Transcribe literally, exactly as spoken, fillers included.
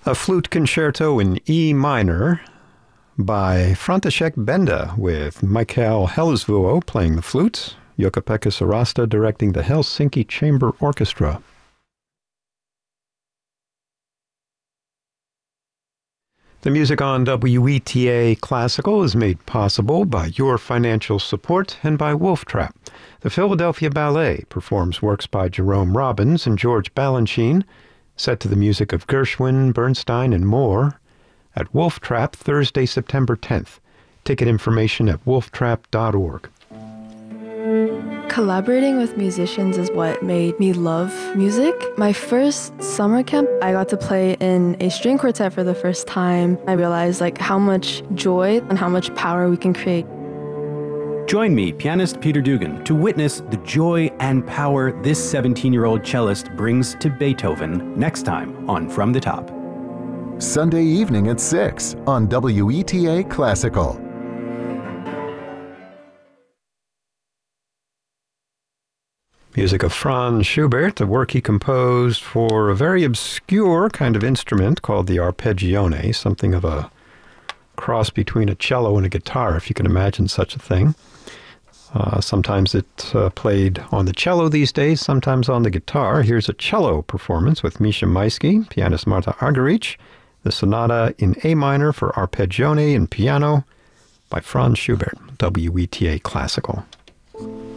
A flute concerto in E minor by František Benda with Mikael Hellesvuo playing the flute, Jukka-Pekka Sarasta directing the Helsinki Chamber Orchestra. The music on W E T A Classical is made possible by your financial support and by Wolf Trap. The Philadelphia Ballet performs works by Jerome Robbins and George Balanchine, set to the music of Gershwin, Bernstein, and more, at Wolf Trap Thursday, September tenth. Ticket information at wolf trap dot org. Collaborating with musicians is what made me love music. My first summer camp, I got to play in a string quartet for the first time. I realized like how much joy and how much power we can create. Join me, pianist Peter Dugan, to witness the joy and power this seventeen-year-old cellist brings to Beethoven next time on From the Top. Sunday evening at six on W E T A Classical. Music of Franz Schubert, a work he composed for a very obscure kind of instrument called the arpeggione, something of a cross between a cello and a guitar, if you can imagine such a thing. Uh, sometimes it's uh, played on the cello these days, sometimes on the guitar. Here's a cello performance with Misha Maisky, pianist Marta Argerich, the sonata in A minor for arpeggione and piano by Franz Schubert, W E T A Classical.